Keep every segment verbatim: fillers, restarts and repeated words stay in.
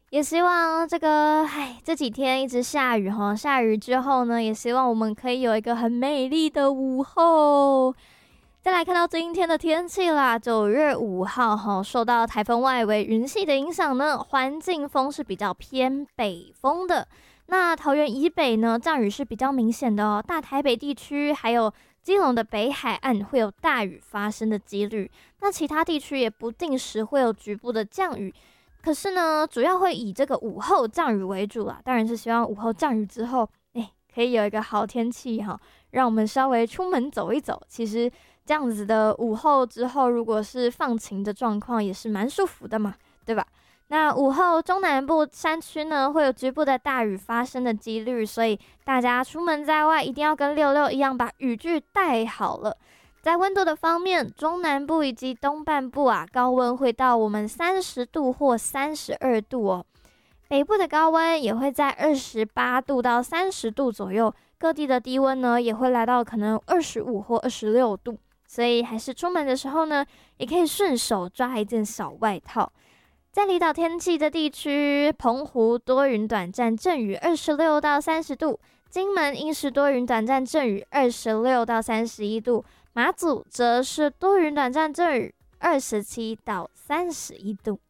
也希望这个，唉，这几天一直下雨哈，下雨之后呢，也希望我们可以有一个很美丽的午后。再来看到今天的天气啦，九月五号哈，受到台风外围云系的影响呢，环境风是比较偏北风的。那桃园以北呢，降雨是比较明显的哦，大台北地区还有基隆的北海岸会有大雨发生的几率。那其他地区也不定时会有局部的降雨，可是呢，主要会以这个午后降雨为主啦。当然是希望午后降雨之后，哎，可以有一个好天气哈，让我们稍微出门走一走。其实这样子的午后之后，如果是放晴的状况，也是蛮舒服的嘛，对吧？那午后中南部山区呢，会有局部的大雨发生的几率，所以大家出门在外一定要跟六六一样，把雨具带好了。在温度的方面，中南部以及东半部啊，高温会到我们三十度或三十二度哦。北部的高温也会在二十八度到三十度左右，各地的低温呢也会来到可能二十五或二十六度。所以还是出门的时候呢，也可以顺手抓一件小外套。在离岛天气的地区，澎湖多云短暂阵雨二十六到三十度，金门因时多云短暂阵雨二十六到三十一度，马祖则是多云短暂阵雨二十七到三十一度。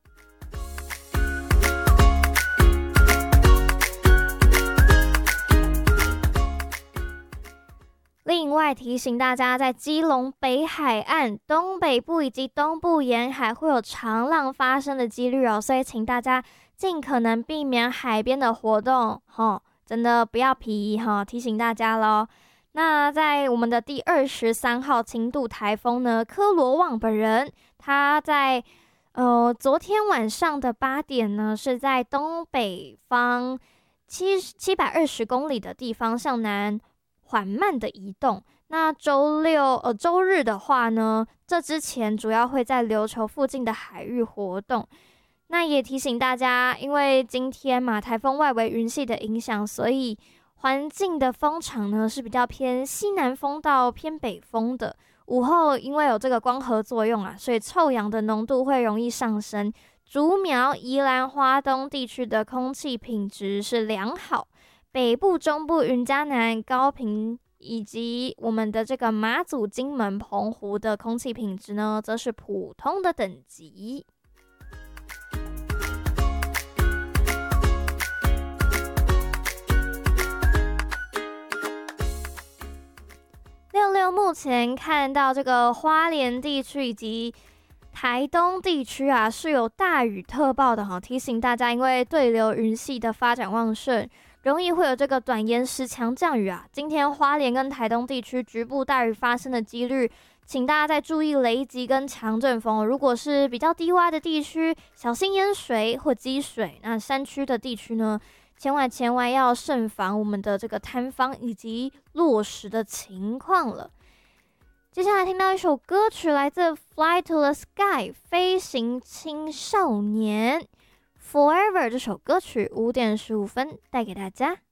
另外提醒大家，在基隆北海岸、东北部以及东部沿海会有长浪发生的几率哦，所以请大家尽可能避免海边的活动，齁，真的不要皮齁，提醒大家咯。那在我们的第二十三号轻度台风呢，科罗旺本人，他在呃昨天晚上的八点呢，是在东北方七七百二十公里的地方向南缓慢的移动。那周六呃周日的话呢，这之前主要会在琉球附近的海域活动。那也提醒大家，因为今天嘛，台风外围云系的影响，所以环境的风场呢是比较偏西南风到偏北风的。午后因为有这个光合作用啊，所以臭氧的浓度会容易上升。竹苗、宜兰、花东地区的空气品质是良好。北部、中部、云嘉南、高屏以及我们的这个马祖、金门、澎湖的空气品质呢，则是普通的等级。六六目前看到这个花莲地区以及台东地区啊，是有大雨特报的哈，提醒大家，因为对流云系的发展旺盛，容易会有这个短延时强降雨啊。今天花莲跟台东地区局部大雨发生的几率，请大家再注意雷击跟强阵风。如果是比较低洼的地区，小心淹水或积水。那山区的地区呢，千万千万要慎防我们的这个坍方以及落石的情况了。接下来听到一首歌曲，来自 Fly to the Sky 飞行青少年 Forever 这首歌曲，五点十五分带给大家。